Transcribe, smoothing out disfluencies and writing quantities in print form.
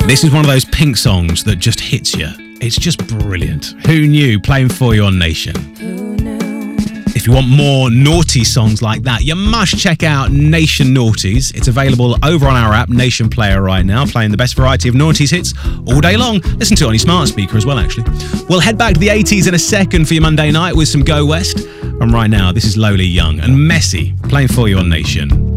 This is one of those Pink songs that just hits you. It's just brilliant. Who knew? Playing for you on Nation. If you want more naughty songs like that, you must check out Nation Naughties. It's available over on our app, Nation Player, right now, playing the best variety of naughties hits all day long. Listen to it on your smart speaker as well, actually. We'll head back to the 80s in a second for your Monday night with some Go West. And right now, this is Lowly Young and Messy, playing for you on Nation.